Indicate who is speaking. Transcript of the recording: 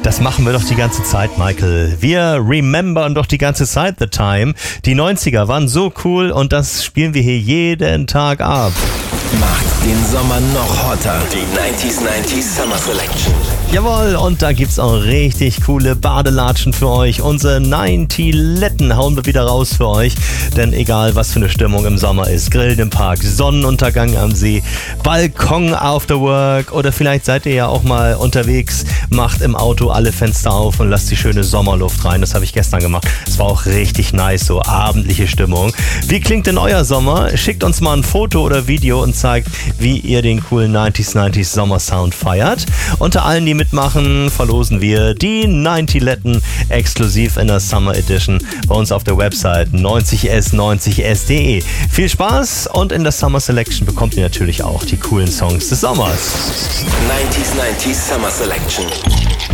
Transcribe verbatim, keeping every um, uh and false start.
Speaker 1: Das machen wir doch die ganze Zeit, Michael. Wir remembern doch die ganze Zeit the time. Die neunziger waren so cool und das spielen wir hier jeden Tag ab.
Speaker 2: Macht den Sommer noch hotter. Die neunzig neunzig Summer Selection.
Speaker 1: Jawohl, und da gibt's auch richtig coole Badelatschen für euch. Unsere neunzig-Letten hauen wir wieder raus für euch. Denn egal, was für eine Stimmung im Sommer ist, Grillen im Park, Sonnenuntergang am See, Balkon after work oder vielleicht seid ihr ja auch mal unterwegs, macht im Auto alle Fenster auf und lasst die schöne Sommerluft rein. Das habe ich gestern gemacht. Es war auch richtig nice, so abendliche Stimmung. Wie klingt denn euer Sommer? Schickt uns mal ein Foto oder Video und zeigt, wie ihr den coolen neunzig neunzig Sommersound feiert. Unter allen, die mitmachen, verlosen wir die neunzig-Letten exklusiv in der Summer Edition bei uns auf der Website neunzig s neunzig s punkt de. Viel Spaß und in der Summer Selection bekommt ihr natürlich auch die coolen Songs des Sommers.
Speaker 2: neunzig neunzig Summer Selection.